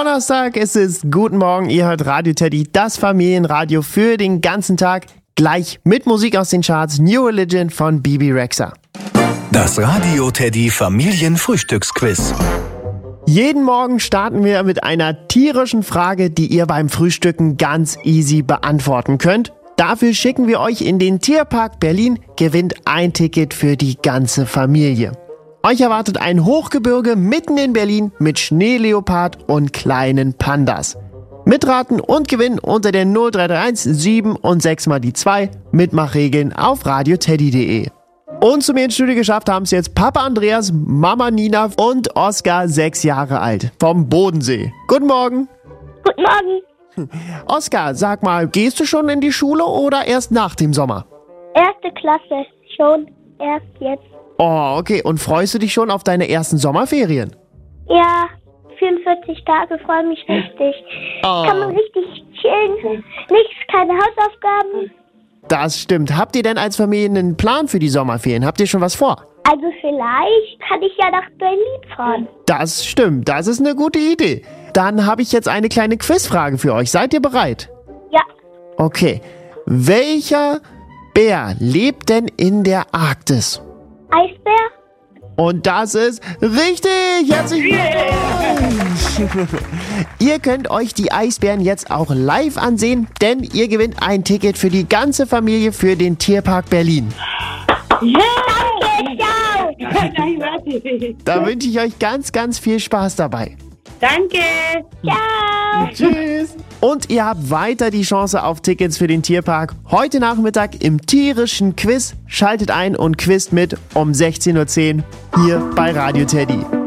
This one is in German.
Donnerstag, es ist Guten Morgen, ihr hört Radio Teddy, das Familienradio für den ganzen Tag. Gleich mit Musik aus den Charts, New Religion von Bebe Rexha. Das Radio Teddy Familienfrühstücksquiz. Jeden Morgen starten wir mit einer tierischen Frage, die ihr beim Frühstücken ganz easy beantworten könnt. Dafür schicken wir euch in den Tierpark Berlin, gewinnt ein Ticket für die ganze Familie. Euch erwartet ein Hochgebirge mitten in Berlin mit Schneeleopard und kleinen Pandas. Mitraten und gewinnen unter der 0331 7 und 6 mal die 2. Mitmachregeln auf radioteddy.de. Und zu mir ins Studio geschafft haben es jetzt Papa Andreas, Mama Nina und Oskar, 6 Jahre alt, vom Bodensee. Guten Morgen. Guten Morgen. Oskar, sag mal, gehst du schon in die Schule oder erst nach dem Sommer? 1. Klasse, schon erst jetzt. Oh, okay. Und freust du dich schon auf deine ersten Sommerferien? Ja, 44 Tage, freue mich richtig. Oh. Kann man richtig chillen, keine Hausaufgaben. Das stimmt. Habt ihr denn als Familie einen Plan für die Sommerferien? Habt ihr schon was vor? Also vielleicht kann ich ja nach Berlin fahren. Das stimmt. Das ist eine gute Idee. Dann habe ich jetzt eine kleine Quizfrage für euch. Seid ihr bereit? Ja, Okay. Welcher Bär lebt denn in der Arktis? Eisbär? Und das ist richtig! Herzlichen Glückwunsch! Ihr könnt euch die Eisbären jetzt auch live ansehen, denn ihr gewinnt ein Ticket für die ganze Familie für den Tierpark Berlin. Danke, ciao. Da wünsche ich euch ganz, ganz viel Spaß dabei. Danke. Ciao. Tschüss! Und ihr habt weiter die Chance auf Tickets für den Tierpark. Heute Nachmittag im tierischen Quiz. Schaltet ein und quizt mit um 16:10 Uhr hier bei Radio Teddy.